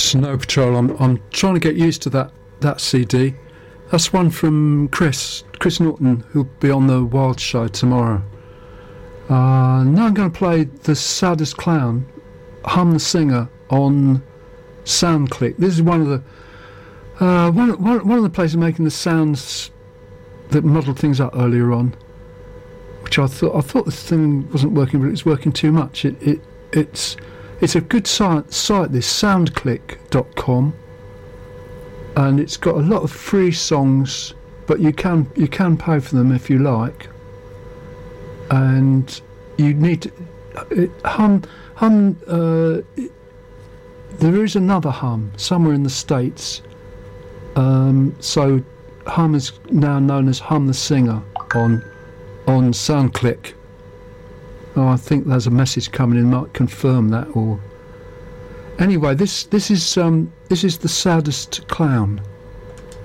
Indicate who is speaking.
Speaker 1: Snow Patrol. I'm trying to get used to that CD. That's one from Chris Norton, who'll be on the Wild Show tomorrow. Now I'm going to play The Saddest Clown, Hum the Singer, on SoundClick. This is one of the places making the sounds that muddled things up earlier on, which I thought the thing wasn't working, but it's working too much. It's a good site, this soundclick.com, and it's got a lot of free songs, but you can pay for them if you like, and you need to hum. There is another Hum somewhere in the States, so Hum is now known as Hum the Singer on SoundClick. Oh, I think there's a message coming in, might confirm that. Or anyway, this is The Saddest Clown.